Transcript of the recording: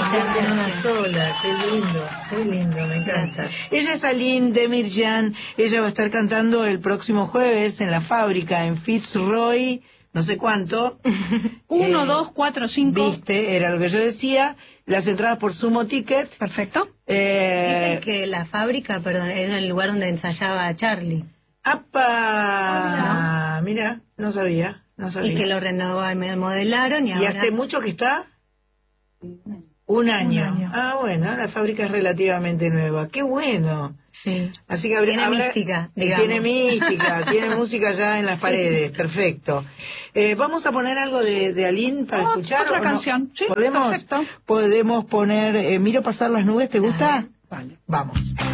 convierte en una gracias. sola. Qué lindo, muy lindo, me encanta. Gracias. Ella es Aline Demirjian. Ella va a estar cantando el próximo jueves en la fábrica, en Fitzroy, no sé cuánto. 1, 2, 4, 5. Viste, era lo que yo decía. Las entradas por Sumo Ticket. Perfecto. Dicen que la fábrica, perdón, es el lugar donde ensayaba Charlie. ¡Apa! Mira, no sabía. Y que lo remodelaron y ahora... ¿Y hace mucho que está? Un año. Ah, bueno, la fábrica es relativamente nueva. ¡Qué bueno! Sí. Así que Tiene mística, digamos. Tiene mística, tiene música ya en las paredes. Perfecto. Vamos a poner algo de Aline para escuchar. Otra ¿o canción. No? Sí, ¿Podemos? perfecto. Podemos poner Miro pasar las nubes, ¿te gusta? Vale. Vamos.